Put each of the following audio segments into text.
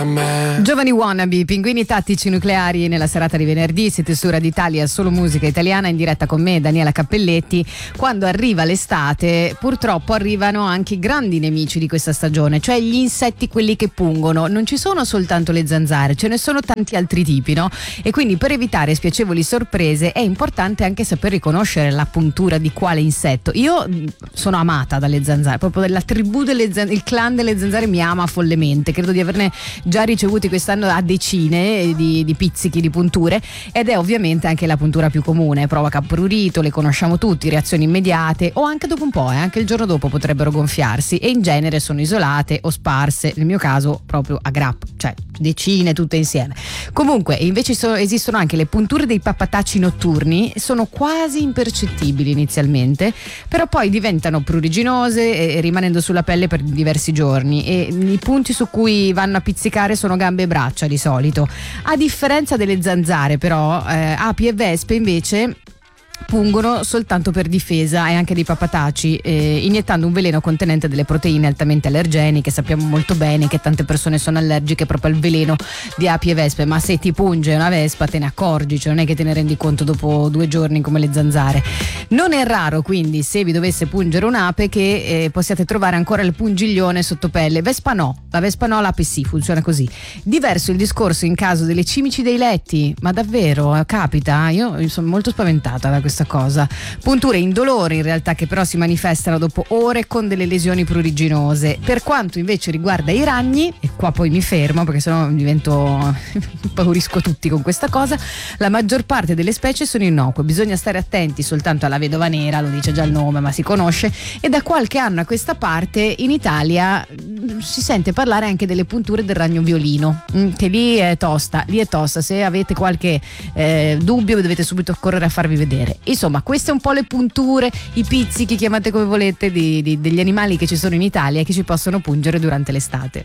Giovani wannabe, pinguini tattici nucleari nella serata di venerdì. Siete su Radio Italia, solo musica italiana, in diretta con me, Daniela Cappelletti. Quando arriva l'estate, purtroppo arrivano anche i grandi nemici di questa stagione, cioè gli insetti, quelli che pungono. Non ci sono soltanto le zanzare, ce ne sono tanti altri tipi, no? E quindi per evitare spiacevoli sorprese è importante anche saper riconoscere la puntura di quale insetto. Io sono amata dalle zanzare, proprio della tribù delle zanzare, il clan delle zanzare mi ama follemente. Credo di averne già ricevuti quest'anno a decine di pizzichi, di punture, ed è ovviamente anche la puntura più comune. Provoca prurito, le conosciamo tutti, reazioni immediate o anche dopo un po', anche il giorno dopo potrebbero gonfiarsi, e in genere sono isolate o sparse, nel mio caso proprio a grapp, cioè decine tutte insieme. Comunque invece esistono anche le punture dei pappatacci notturni, sono quasi impercettibili inizialmente, però poi diventano pruriginose rimanendo sulla pelle per diversi giorni, e i punti su cui vanno a pizzicare sono gambe e braccia di solito. A differenza delle zanzare però, api e vespe invece pungono soltanto per difesa, e anche dei pappataci, iniettando un veleno contenente delle proteine altamente allergeniche. Sappiamo molto bene che tante persone sono allergiche proprio al veleno di api e vespe, ma se ti punge una vespa te ne accorgi, cioè non è che te ne rendi conto dopo 2 giorni come le zanzare. Non è raro quindi, se vi dovesse pungere un'ape, che possiate trovare ancora il pungiglione sotto pelle. Vespa no, la vespa no, l'ape sì, funziona così. Diverso il discorso in caso delle cimici dei letti, ma davvero capita? Io sono molto spaventata da questa cosa. Punture indolore in realtà, che però si manifestano dopo ore con delle lesioni pruriginose. Per quanto invece riguarda i ragni, e qua poi mi fermo perché sennò divento paurisco tutti con questa cosa, la maggior parte delle specie sono innocue. Bisogna stare attenti soltanto alla vedova nera, lo dice già il nome ma si conosce, e da qualche anno a questa parte in Italia si sente parlare anche delle punture del ragno violino, che lì è tosta, se avete qualche dubbio dovete subito correre a farvi vedere. Insomma, queste un po' le punture, i pizzichi, chiamate come volete, degli animali che ci sono in Italia e che ci possono pungere durante l'estate.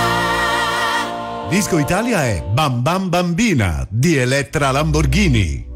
Disco Italia è Bam Bam Bambina di Elettra Lamborghini.